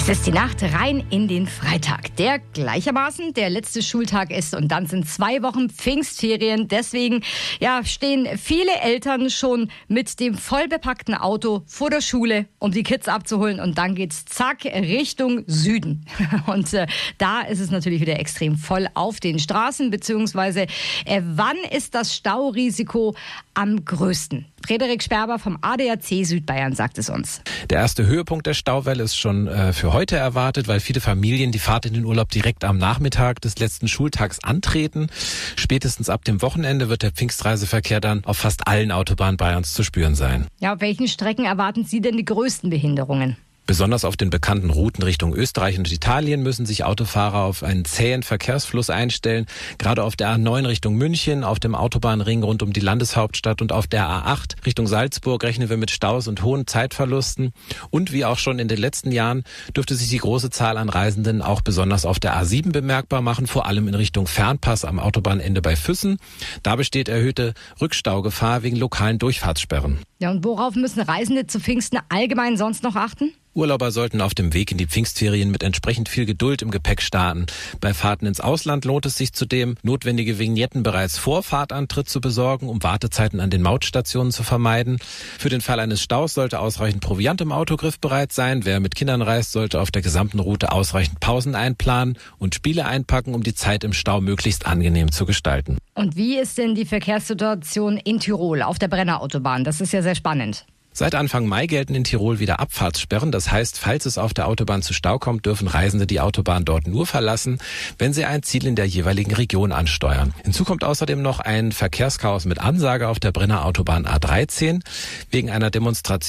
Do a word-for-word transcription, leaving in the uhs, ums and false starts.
Es ist die Nacht rein in den Freitag, der gleichermaßen der letzte Schultag ist und dann sind zwei Wochen Pfingstferien. Deswegen ja, stehen viele Eltern schon mit dem vollbepackten Auto vor der Schule, um die Kids abzuholen und dann geht's zack Richtung Süden. Und äh, da ist es natürlich wieder extrem voll auf den Straßen, beziehungsweise äh, wann ist das Staurisiko am größten? Frederik Sperber vom A D A C Südbayern sagt es uns. Der erste Höhepunkt der Stauwelle ist schon äh, für heute erwartet, weil viele Familien die Fahrt in den Urlaub direkt am Nachmittag des letzten Schultags antreten. Spätestens ab dem Wochenende wird der Pfingstreiseverkehr dann auf fast allen Autobahnen Bayerns zu spüren sein. Ja, auf welchen Strecken erwarten Sie denn die größten Behinderungen? Besonders auf den bekannten Routen Richtung Österreich und Italien müssen sich Autofahrer auf einen zähen Verkehrsfluss einstellen. Gerade auf der A neun Richtung München, auf dem Autobahnring rund um die Landeshauptstadt und auf der A acht Richtung Salzburg rechnen wir mit Staus und hohen Zeitverlusten. Und wie auch schon in den letzten Jahren dürfte sich die große Zahl an Reisenden auch besonders auf der A sieben bemerkbar machen, vor allem in Richtung Fernpass am Autobahnende bei Füssen. Da besteht erhöhte Rückstaugefahr wegen lokalen Durchfahrtssperren. Ja, und worauf müssen Reisende zu Pfingsten allgemein sonst noch achten? Urlauber sollten auf dem Weg in die Pfingstferien mit entsprechend viel Geduld im Gepäck starten. Bei Fahrten ins Ausland lohnt es sich zudem, notwendige Vignetten bereits vor Fahrtantritt zu besorgen, um Wartezeiten an den Mautstationen zu vermeiden. Für den Fall eines Staus sollte ausreichend Proviant im Auto griffbereit sein. Wer mit Kindern reist, sollte auf der gesamten Route ausreichend Pausen einplanen und Spiele einpacken, um die Zeit im Stau möglichst angenehm zu gestalten. Und wie ist denn die Verkehrssituation in Tirol auf der Brennerautobahn? Das ist ja sehr spannend. Seit Anfang Mai gelten in Tirol wieder Abfahrtssperren. Das heißt, falls es auf der Autobahn zu Stau kommt, dürfen Reisende die Autobahn dort nur verlassen, wenn sie ein Ziel in der jeweiligen Region ansteuern. Hinzu kommt außerdem noch ein Verkehrschaos mit Ansage auf der Brennerautobahn A dreizehn. Wegen einer Demonstration